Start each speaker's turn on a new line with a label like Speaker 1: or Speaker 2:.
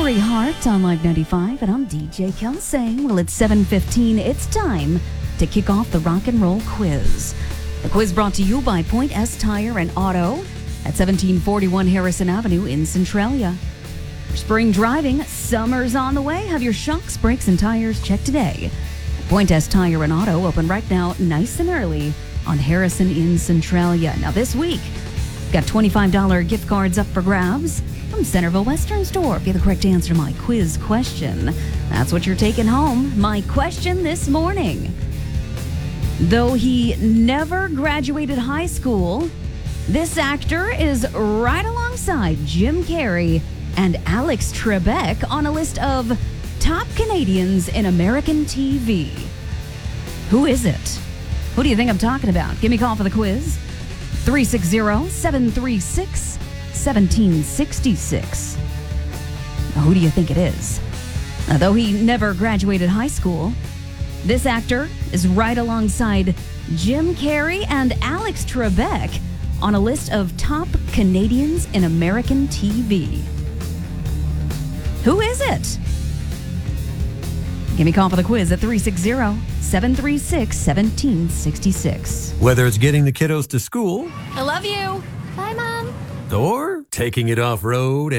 Speaker 1: Corey Hart on Live 95, and I'm DJ Kelsey. Well, it's 7:15. It's time to kick off the rock and roll quiz. The quiz brought to you by Point S Tire and Auto at 1741 Harrison Avenue in Centralia. For spring driving, summer's on the way. Have your shocks, brakes, and tires checked today. Point S Tire and Auto open right now, nice and early, on Harrison in Centralia. Now this week, got $25 gift cards up for grabs from Centerville Western Store. If you have the correct answer to my quiz question, that's what you're taking home. My question this morning. Though he never graduated high school, this actor is right alongside Jim Carrey and Alex Trebek on a list of top Canadians in American TV. Who is it? Who do you think I'm talking about? Give me a call for the quiz. 360-736-1766. Now, who do you think it is? Now, though he never graduated high school, this actor is right alongside Jim Carrey and Alex Trebek on a list of top Canadians in American TV. Who is it? Give me a call for the quiz at 360-736-1766.
Speaker 2: Whether it's getting the kiddos to school,
Speaker 3: I love you. Bye, Mom.
Speaker 2: or taking it off-road